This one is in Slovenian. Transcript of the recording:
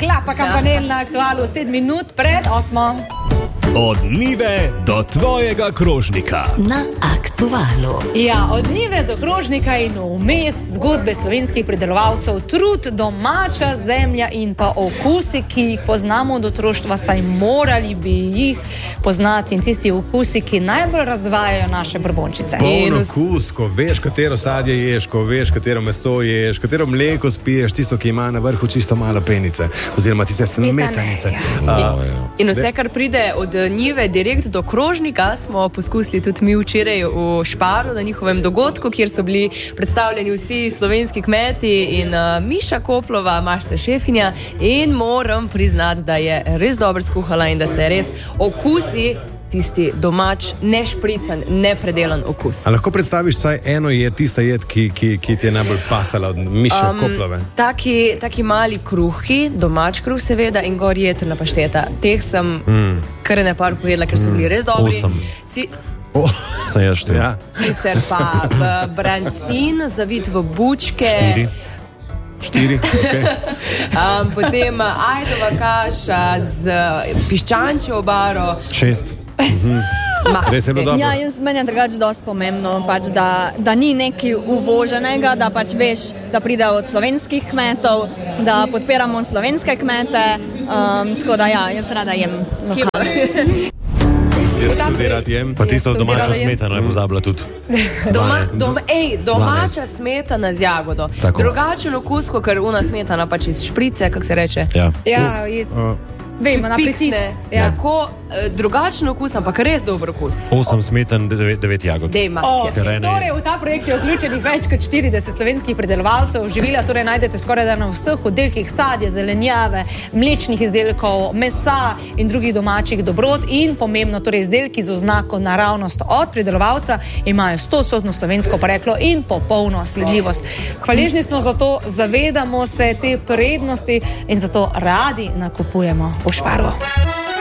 Klapa Kampanel na Aktualu 7 minut pred 8. Od njive do tvojega krožnika. Na Aktualu. Ja, od njive do krožnika in vmes zgodbe slovenskih pridelovalcev, trud, domača zemlja in pa okusi, ki jih poznamo od otroštva, saj morali bi jih poznati, in tisti okusi, ki najbolj razvajajo naše brbončice. Polno okus, ko veš, katero sadje ješ, ko veš, katero meso ješ, katero mleko spiješ, tisto, ki ima na vrhu čisto malo penice, oziroma tiste smetanice. In vse, kar pride od njive direkt do krožnika, smo poskusili tudi mi včeraj v Šparu na njihovem dogodku, kjer so bili predstavljeni vsi slovenski kmeti in Miša Koplova, mašta šefinja, in moram priznati, da je res dobro skuhala in da se res okusi tisti domač, nešprican, nepredelan okus. A lahko predstaviš vsaj eno jed, tista jed, ki ti je najbolj pasala od Miše Koplove? Taki mali kruhki, domač kruh seveda, in gor jetrna pašteta. Teh sem kar nepar pojedla, ker so bili res dobri. 8. Sem jaz 4. Ja. Sicer pa brancin, zavit v bučke. 4, okay. Potem ajdova kaša z piščančjo obaro. 6. Res je bilo dobro. Ja, meni je drugače dosti pomembno, pač, da ni nekaj uvoženega, da pač veš, da pride od slovenskih kmetov, da podpiramo slovenske kmete, tako da ja, jaz rada jem lokalno. Jaz tudi rad jem. Pa tisto domačo smetano je pozabila tudi. Domača smetana z jagodo. Tako. Drugačen okus, kot una smetana pač iz šprice, kako se reče. Ja, vemo, na pritisk. Ja. Tako drugačen okus, ampak res dober okus. 8 smetan, 9 jagod. Torej, v ta projekt je vključenih več kot 40 slovenskih pridelovalcev. Živila torej najdete skoraj da na vseh oddelkih sadje, zelenjave, mlečnih izdelkov, mesa in drugih domačih dobrot, in pomembno, torej izdelki z oznako naravnost od pridelovalca imajo 100% slovensko poreklo in popolno sledljivost. Hvaležni smo za to, zavedamo se te prednosti in zato radi nakupujemo v Šparu.